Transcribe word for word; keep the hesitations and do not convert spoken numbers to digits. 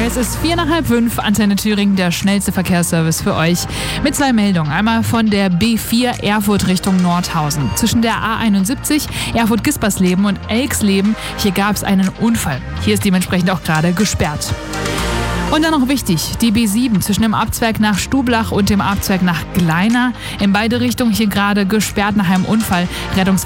Es ist vier nach halb fünf, Antenne Thüringen, der schnellste Verkehrsservice für euch. Mit zwei Meldungen. Einmal von der B vier Erfurt Richtung Nordhausen. Zwischen der A einundsiebzig, Erfurt-Gispersleben und Elxleben, hier gab es einen Unfall. Hier ist dementsprechend auch gerade gesperrt. Und dann noch wichtig, die B sieben zwischen dem Abzweig nach Stublach und dem Abzweig nach Gleina. In beide Richtungen hier gerade gesperrt nach einem Unfall. Rettungs